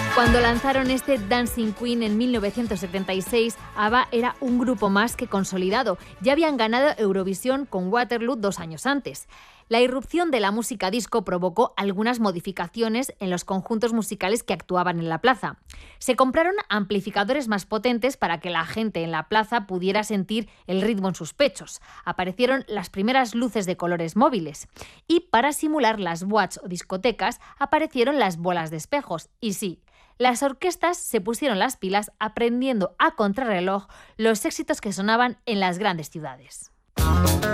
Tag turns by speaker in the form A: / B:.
A: Cuando lanzaron este Dancing Queen en 1976, ABBA era un grupo más que consolidado. Ya habían ganado Eurovisión con Waterloo 2 años antes. La irrupción de la música disco provocó algunas modificaciones en los conjuntos musicales que actuaban en la plaza. Se compraron amplificadores más potentes para que la gente en la plaza pudiera sentir el ritmo en sus pechos. Aparecieron las primeras luces de colores móviles. Y para simular las boîtes o discotecas, aparecieron las bolas de espejos. Y sí, las orquestas se pusieron las pilas aprendiendo a contrarreloj los éxitos que sonaban en las grandes ciudades.